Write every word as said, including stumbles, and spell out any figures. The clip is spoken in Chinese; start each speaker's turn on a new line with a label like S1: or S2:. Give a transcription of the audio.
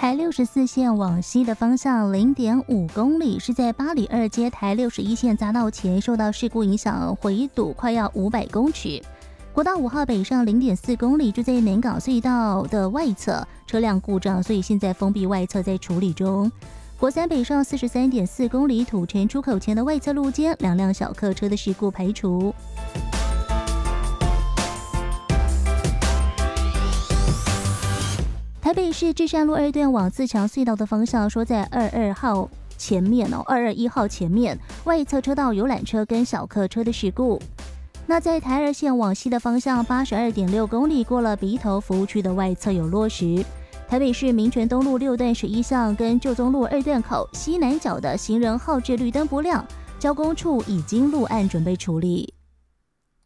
S1: 台六十四线往西的方向 零点五公里，是在八里二街台六十一线匝道前受到事故影响回堵快要五百公尺。国道五号北上 零点四公里，就在南港隧道的外侧，车辆故障，所以现在封闭外侧在处理中。国三北上 四十三点四公里，土城出口前的外侧路肩，两辆小客车的事故排除。台北市至善路二段往自强隧道的方向，说在二二号前面哦，二二一号前面外侧车道游览车跟小客车的事故。那在台二线往西的方向， 八十二点六公里过了鼻头服务区的外侧有落石。台北市民权东路六段十一巷跟旧宗路二段口西南角的行人号志绿灯不亮，交工处已经录案准备处理。